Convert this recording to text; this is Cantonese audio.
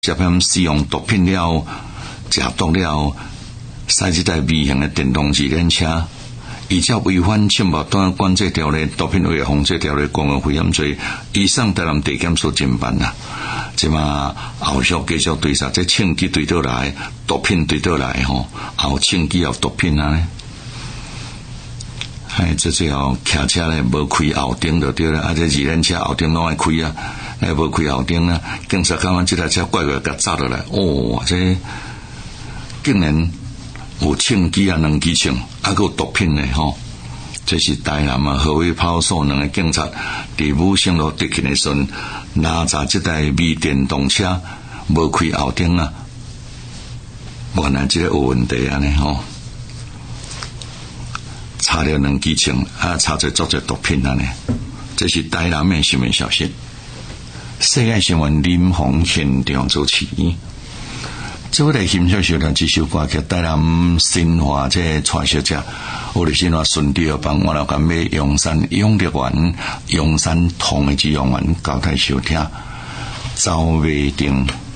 涉嫌使用毒品了、食毒了，驶这台微型的电动自行车，依照违反《禁药端管制条例》、毒品危害防治条例、公共危险罪，以上台南地检署侦办啦。即嘛后续继续追查，这枪击对倒来，毒品对倒来吼，后枪击后毒品啊。这最后骑车咧无开后灯就对了，这自行车后灯拢爱开啊，无开后灯啊，警察看完这台车怪怪甲砸落来，这竟然有枪击啊，2支枪，还有毒品咧吼。这是台南河尾派出所2个警察伫武兴路执勤的时阵，拿查这台微电动车无开后灯啊，原来这个有问题啊呢吼。查了2支枪，查着做毒品啊呢。这是台南的新闻消息。世界新闻林鸿现场主持。这位来欣赏小这首歌曲，台南新华这传说者，我哋新华顺地帮我老干买阳山永乐园、阳山同的之永园交代收听，走未定。